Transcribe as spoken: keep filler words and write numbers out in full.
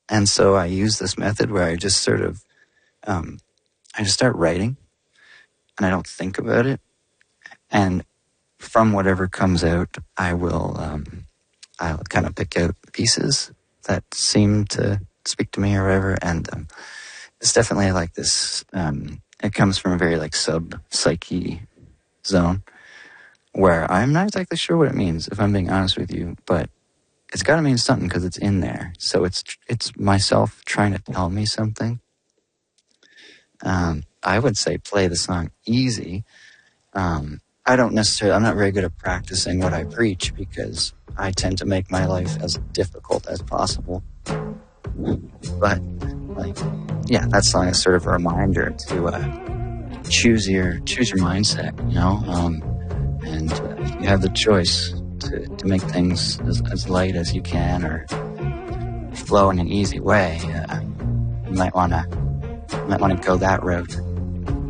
And so I use this method where I just sort of, um, I just start writing, and I don't think about it. And from whatever comes out, I will, um, I'll kind of pick out pieces that seem to speak to me or whatever. And um, it's definitely like this, um, it comes from a very like sub-psyche zone where I'm not exactly sure what it means, if I'm being honest with you, but it's got to mean something because it's in there. So it's it's myself trying to tell me something. Um, I would say play the song easy. Um, I don't necessarily, I'm not very good at practicing what I preach because I tend to make my life as difficult as possible. But, like, yeah, that song is sort of a reminder to uh, choose your choose your mindset, you know? Um, and uh, you have the choice to, to make things as, as light as you can or flow in an easy way. Uh, you might want to might want to go that route.